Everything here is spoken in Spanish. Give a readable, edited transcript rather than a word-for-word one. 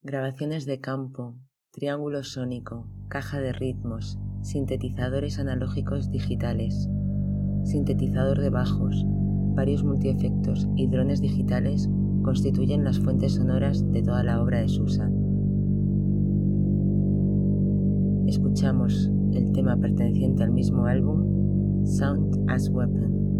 grabaciones de campo, triángulo sónico, caja de ritmos, sintetizadores analógicos digitales, sintetizador de bajos, varios multiefectos y drones digitales constituyen las fuentes sonoras de toda la obra de Susan. Escuchamos el tema perteneciente al mismo álbum, Sound as Weapon.